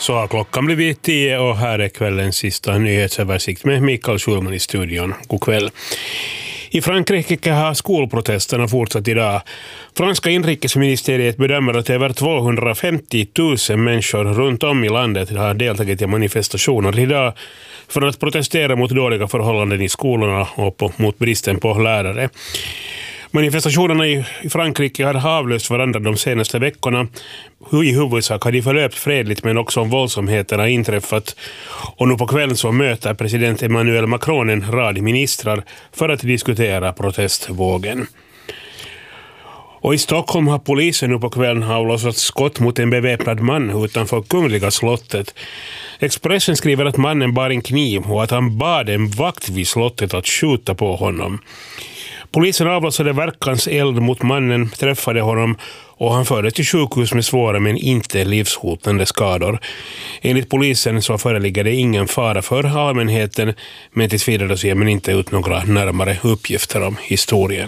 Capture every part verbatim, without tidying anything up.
Så har klockan blivit tio och här är kvällens sista nyhetsöversikt med Mikael Schulman i studion. God kväll. I Frankrike har skolprotesterna fortsatt idag. Franska inrikesministeriet bedömer att över tvåhundrafemtio tusen människor runt om i landet har deltagit i manifestationer idag för att protestera mot dåliga förhållanden i skolorna och på, mot bristen på lärare. Manifestationerna i Frankrike har avlöst varandra de senaste veckorna. I huvudsak har de förlöpt fredligt, men också om våldsamheterna inträffat. Och nu på kvällen så möter president Emmanuel Macron en rad ministrar för att diskutera protestvågen. Och i Stockholm har polisen nu på kvällen avlossat skott mot en beväpnad man utanför Kungliga slottet. Expressen skriver att mannen bar en kniv och att han bad en vakt vid slottet att skjuta på honom. Polisen avlossade verkans eld mot mannen, träffade honom och han fördes till sjukhus med svåra men inte livshotande skador. Enligt polisen så föreligger det ingen fara för allmänheten, men tills vidare så ger man inte ut några närmare uppgifter om historien.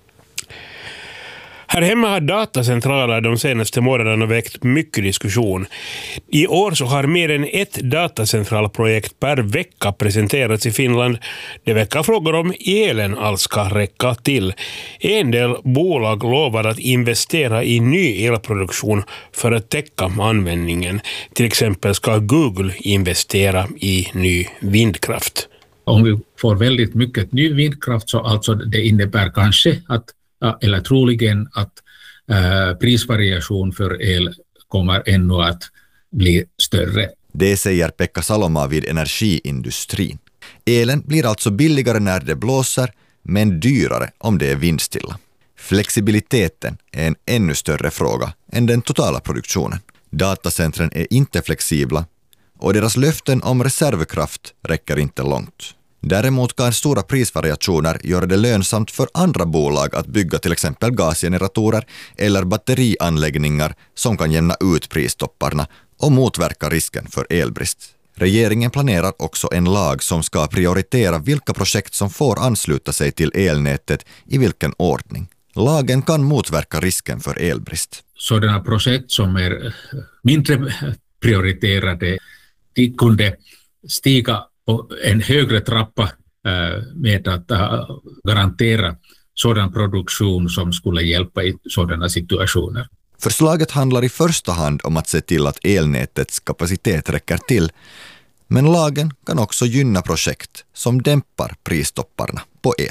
Här hemma har datacentraler de senaste månaderna väckt mycket diskussion. I år så har mer än ett datacentralprojekt per vecka presenterats i Finland. Det väcker frågor om elen alls ska räcka till. En del bolag lovar att investera i ny elproduktion för att täcka användningen. Till exempel ska Google investera i ny vindkraft. Om vi får väldigt mycket ny vindkraft så alltså det innebär kanske att eller troligen att äh, prisvariation för el kommer ännu att bli större. Det säger Pekka Saloma vid energiindustrin. Elen blir alltså billigare när det blåser, men dyrare om det är vindstilla. Flexibiliteten är en ännu större fråga än den totala produktionen. Datacentren är inte flexibla och deras löften om reservkraft räcker inte långt. Däremot kan stora prisvariationer göra det lönsamt för andra bolag att bygga till exempel gasgeneratorer eller batterianläggningar som kan jämna ut pristopparna och motverka risken för elbrist. Regeringen planerar också en lag som ska prioritera vilka projekt som får ansluta sig till elnätet i vilken ordning. Lagen kan motverka risken för elbrist. Sådana projekt som är mindre prioriterade, de kunde stiga på en högre trappa med att garantera sådan produktion som skulle hjälpa i sådana situationer. Förslaget handlar i första hand om att se till att elnätets kapacitet räcker till, men lagen kan också gynna projekt som dämpar pristopparna på el.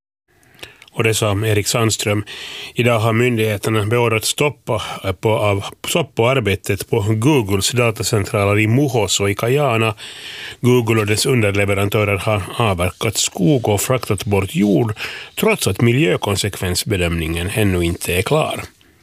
Och det sa Erik Sandström. Idag har myndigheterna beordrat stoppa på, av, stopp på arbetet på Googles datacentraler i Muhos och i Kajana. Google och dess underleverantörer har avverkat skog och fraktat bort jord trots att miljökonsekvensbedömningen ännu inte är klar.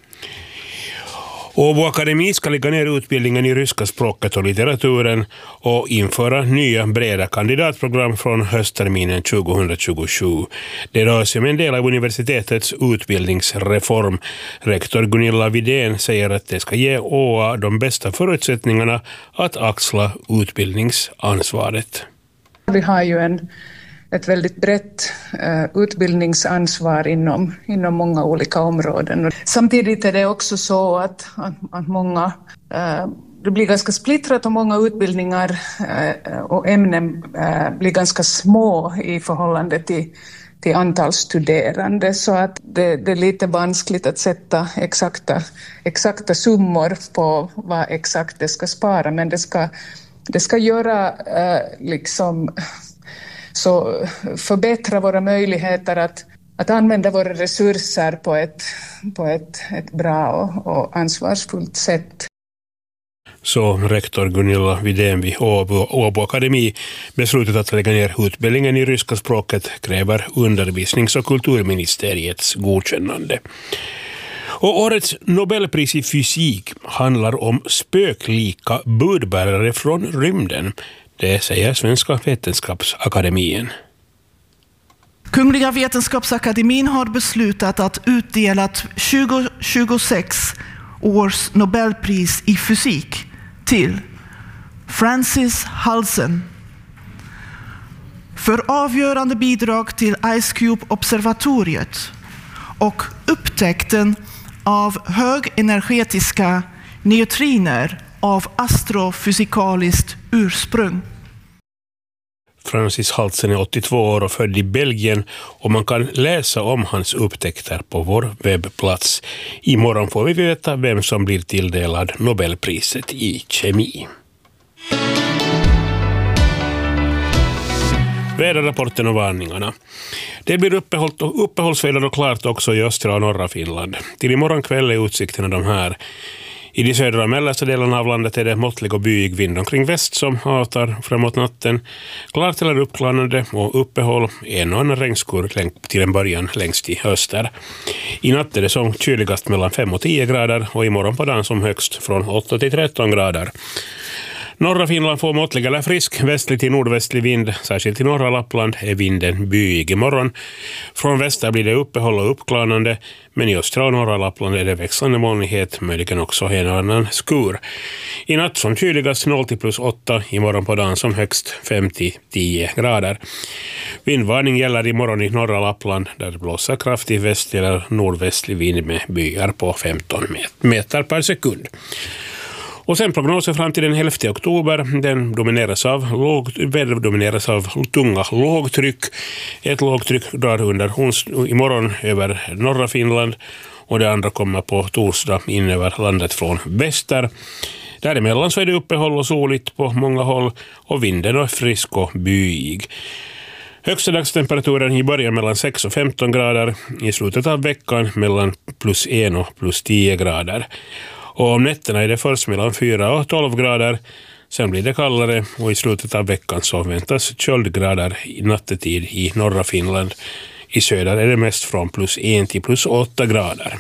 Åbo Akademi ska lägga ner utbildningen i ryska språket och litteraturen och införa nya breda kandidatprogram från höstterminen tjugohundratjugosju. Det rör sig om en del av universitetets utbildningsreform. Rektor Gunilla Widén säger att det ska ge Å A de bästa förutsättningarna att axla utbildningsansvaret. Vi har ju en ett väldigt brett uh, utbildningsansvar inom, inom många olika områden. Samtidigt är det också så att, att, att många, uh, det blir ganska splittrat och många utbildningar uh, och ämnen uh, blir ganska små i förhållande till, till antal studerande. Så att det, det är lite vanskligt att sätta exakta, exakta summor på vad exakt det ska spara. Men det ska, det ska göra uh, liksom... så förbättra våra möjligheter att, att använda våra resurser på ett, på ett, ett bra och, och ansvarsfullt sätt. Så rektor Gunilla Widén vid Åbo, Åbo Akademi beslutat att lägga ner utbildningen i ryska språket kräver undervisnings- och kulturministeriets godkännande. Och årets Nobelpris i fysik handlar om spöklika budbärare från rymden. Det säger Svenska vetenskapsakademien. Kungliga vetenskapsakademin har beslutat att utdela tjugohundratjugosex års Nobelpris i fysik till Francis Halsen för avgörande bidrag till Ice Cube-observatoriet och upptäckten av högenergetiska neutriner av astrofysikaliskt ursprung. Francis Haltsen är åttiotvå år och född i Belgien och man kan läsa om hans upptäckter på vår webbplats. Imorgon får vi veta vem som blir tilldelad Nobelpriset i kemi. Väderrapporten och varningarna. Det blir uppehållsväder och klart också i östra och norra Finland. Till imorgon kväll är utsikterna de här. I de södra och mellersta delarna av landet är det måttlig och byig vind omkring väst som avtar framåt natten. Klart eller uppklarnande och uppehåll, en och en regnskur till en början längst i öster. I natt är det som kyligast mellan fem och tio grader och imorgon på dagen som högst från åtta till tretton grader. Norra Finland får måttlig eller frisk västlig till nordvästlig vind. Särskilt i norra Lappland är vinden byig imorgon. Från väster blir det uppehåll och uppklarnande, men i östra och norra Lappland är det växande molnighet, möjligen också en och annan skur. I natt som kyligast noll till plus åtta, imorgon på dagen som högst fem till tio grader. Vindvarning gäller imorgon i norra Lappland där det blåser kraftig väst eller nordvästlig vind med byar på femton meter per sekund. Och sen prognoser fram till den elfte oktober, den domineras av, låg, väder domineras av tunga lågtryck. Ett lågtryck drar under ons, imorgon över norra Finland och det andra kommer på torsdag in över landet från väster. Däremellan så är det uppehåll och soligt på många håll och vinden är frisk och byig. Högsta dagstemperaturen i början mellan sex och femton grader, i slutet av veckan mellan plus en och plus tio grader. Och om nätterna är det först mellan fyra och tolv grader, sen blir det kallare och i slutet av veckan så väntas köldgrader i nattetid i norra Finland. I söder är det mest från plus en till plus åtta grader.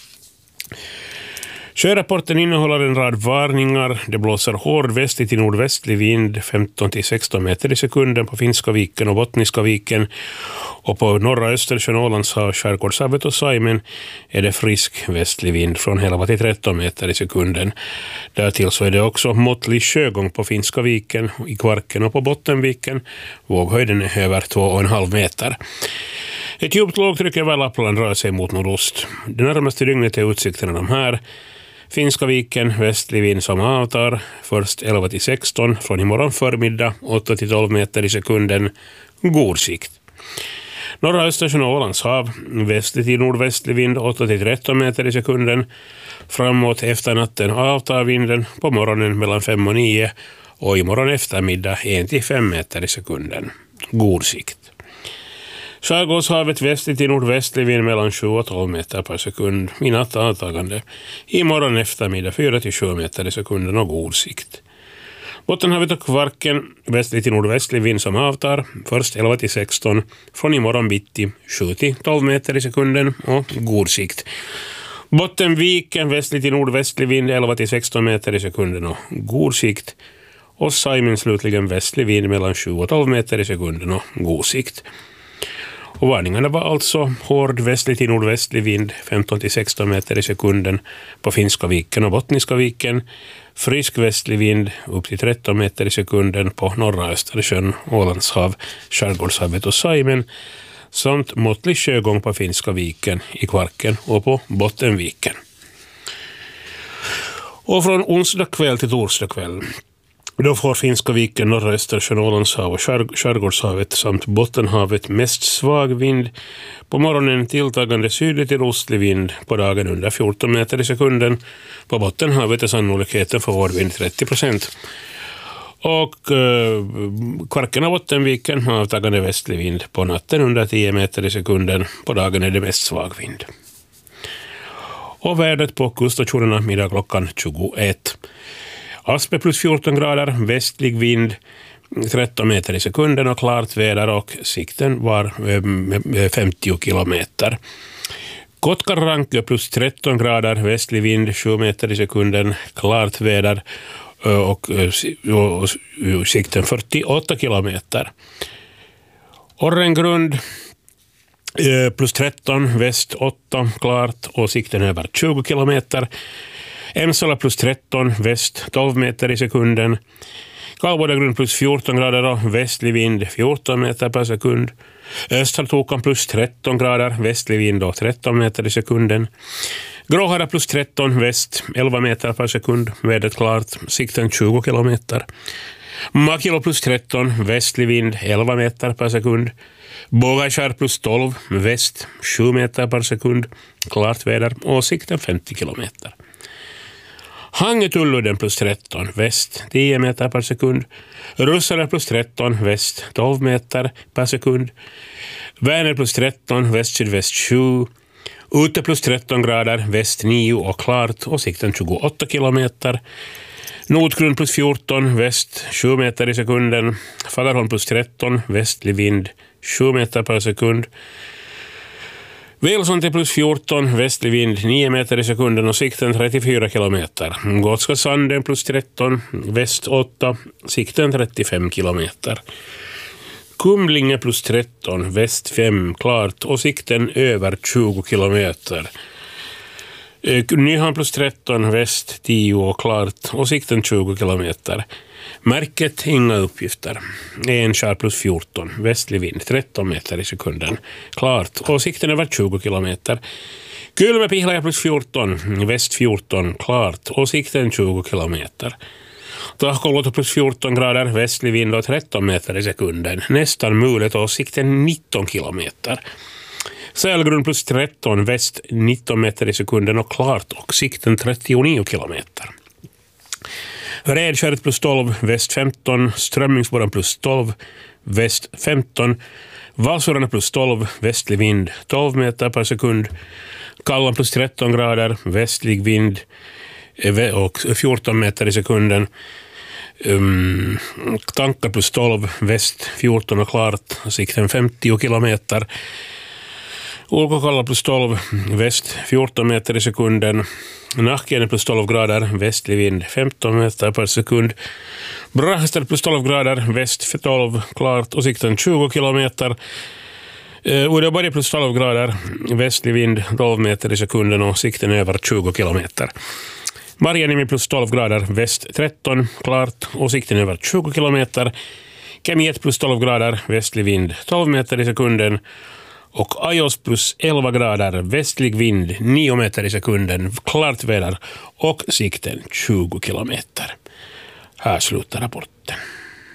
Sjörapporten innehåller en rad varningar. Det blåser hård västlig till nordvästlig vind femton till sexton meter i sekunden på Finska viken och Bottniska viken. Och på norra Östersjön, Ålandshav, Skärgårdshavet och Saimen är det frisk västlig vind från elva till tretton meter i sekunden. Därtill så är det också måttlig sjögång på Finska viken, i Kvarken och på Bottenviken. Våghöjden är över två och en halv meter. Ett djupt lågtryck över Lappland rör sig mot nordost. Det närmaste dygnet är utsikterna de här. Finska viken, västlig vind som avtar, först elva till sexton, från imorgon förmiddag åtta till tolv meter i sekunden, god sikt. Norra Östersjön och Ålandshav, västlig till nordvästlig vind åtta till tretton meter i sekunden, framåt efter natten avtar vinden på morgonen mellan fem och nio och imorgon eftermiddag en till fem meter i sekunden, god sikt. Skärgårdshavet västligt till nordvästlig vind mellan sju och tolv meter per sekund. I natt avtagande. Imorgon eftermiddag fyra till sju meter i sekunden och god sikt. Bottenhavet och Kvarken västligt till nordvästlig vind som avtar. Först elva till sexton. Från imorgon bitti sju till tolv meter i sekunden och god sikt. Bottenviken västligt till nordvästlig vind elva till sexton meter i sekunden och god sikt. Och Saimen slutligen västlig vind mellan sju och tolv meter i sekunden och god sikt. Och varningarna var alltså hård västlig till nordvästlig vind femton till sexton meter i sekunden på Finska viken och Bottniska viken. Frisk västlig vind upp till tretton meter i sekunden på norra Östersjön, Ålandshav, Skärgårdshavet och Saimen. Samt måttlig sjögång på Finska viken, i Kvarken och på Bottenviken. Och från onsdag kväll till torsdag kväll. Då får Finska viken, norra Östersjön, Ålandshav och Skärgårdshavet samt Bottenhavet mest svag vind. På morgonen tilltagande sydlig till ostlig vind, på dagen under fjorton meter i sekunden. På Bottenhavet är sannolikheten för vårvind trettio procent. Och eh, Kvarken och Bottenviken avtagande västlig vind, på natten under tio meter i sekunden. På dagen är det mest svag vind. Och vädret på kuststationerna middag klockan tjugoett. Aspe plus fjorton grader, västlig vind, tretton meter i sekunden och klart väder och sikten var femtio kilometer. Kotkaranke plus tretton grader, västlig vind, sju meter i sekunden, klart väder och, och, och sikten fyrtioåtta kilometer. Orrengrund plus tretton, väst åtta, klart och sikten över tjugo kilometer. Emsala plus tretton, väst tolv meter i sekunden. Kalbodagrund plus fjorton grader och västlig vind fjorton meter per sekund. Östertokan plus tretton grader, västlig vind och tretton meter i sekunden. Gråhara plus tretton väst, elva meter per sekund, vädret klart, sikten tjugo kilometer. Makilo plus tretton, västlig vind, elva meter per sekund. Bågakärr plus tolv, väst, sju meter per sekund, klart väder och sikten femtio kilometer. Hangetullunden plus tretton, väst, tio meter per sekund. Russare plus tretton, väst, tolv meter per sekund. Vänner plus tretton, väst, sydväst sju. Ute plus tretton grader, väst nio och klart och sikten tjugoåtta kilometer. Nordgrund plus fjorton, väst sju meter i sekunden. Fagerholm plus tretton, västlig vind sju meter per sekund. Velsonti plus fjorton, västlig vind nio meter i sekunden och sikten trettiofyra kilometer. Gotska Sanden plus tretton, väst åtta, sikten trettiofem kilometer. Kumlinge plus tretton, väst fem, klart och sikten över tjugo kilometer. Nyhamn plus tretton, väst tio och klart och sikten tjugo kilometer. Märket inga uppgifter. Enkärr plus fjorton, västlig vind tretton meter i sekunden. Klart och sikten över tjugo kilometer. Kylmäpihlaja plus fjorton, väst fjorton, klart och sikten tjugo kilometer. Tahkoluoto plus fjorton grader, västlig vind och tretton meter i sekunden. Nästan mulet och sikten nitton kilometer. Sälgrund plus tretton, väst nitton meter i sekunden och klart och sikten trettionio kilometer. Redskäret plus tolv, väst femton, Strömmingsboden plus tolv, väst femton, Valsurarna plus tolv, västlig vind tolv meter per sekund, Kallan plus tretton grader, västlig vind och fjorton meter i sekunden, um, Tankar plus tolv, väst fjorton och klart, sikten femtio kilometer. Ulkokalla plus tolv, väst fjorton meter i sekunden. Nahkiene plus tolv grader, västlig vind femton meter per sekund. Brahester plus tolv grader, väst tolv, klart och sikten tjugo kilometer. Udeberg plus tolv grader, västlig vind tolv meter i sekunden och sikten över tjugo kilometer. Marjanimi plus tolv grader, väst tretton, klart och sikten över tjugo kilometer. Kemiet plus tolv grader, västlig vind tolv meter i sekunden. Och Ajos plus elva grader, västlig vind nio meter i sekunden, klart väder och sikten tjugo kilometer. Här slutar rapporten.